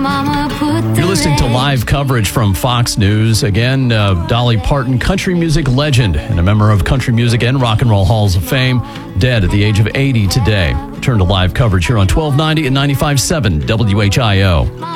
mama put the You're listening to live coverage from Fox News. Again, Dolly Parton, country music legend and a member of Country Music and Rock and Roll Halls of Fame, dead at the age of 80 today. Turn to live coverage here on 1290 and 95.7 WHIO.